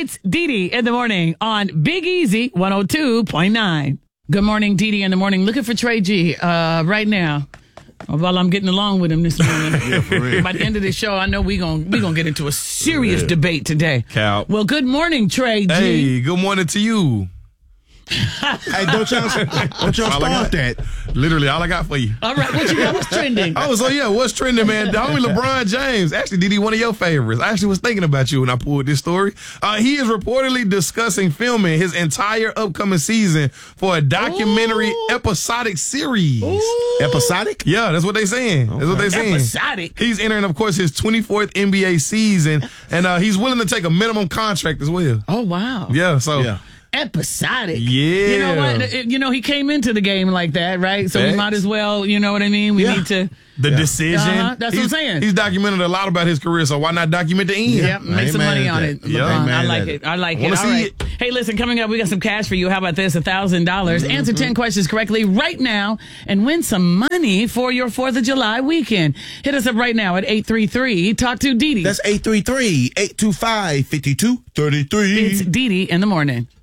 It's Dee Dee in the morning on Big Easy 102.9. Good morning, Dee Dee in the morning. Looking for Trey G right now. While I'm getting along with him this morning. Yeah, for real. By the end of the show, I know we gonna get into a serious debate today. Cal. Well, good morning, Trey G. Hey, good morning to you. Hey, don't y'all start that. Literally, all I got for you. All right, what you got? What's trending? Oh, so yeah, what's trending, man? The homie LeBron James. Actually, Didi, one of your favorites. I actually was thinking about you when I pulled this story. He is reportedly discussing filming his entire upcoming season for a documentary episodic series. Episodic? Yeah, that's what they saying. That's what they saying. Episodic? He's entering, of course, his 24th NBA season, and he's willing to take a minimum contract as well. Oh, wow. Yeah, so... Yeah. Episodic. Yeah. You know what? You know, he came into the game like that, right? So we might as well, you know what I mean? We need to... The decision. That's what I'm saying. He's documented a lot about his career, so why not document the end? Yeah, make some money on it. Yeah. LeBron. I like it. I like it. All right. Hey, listen, coming up, we got some cash for you. How about this? $1,000. Answer 10 questions correctly right now and win some money for your 4th of July weekend. Hit us up right now at 833. Talk to Dee Dee. That's 833-825-5233. It's Dee Dee in the morning.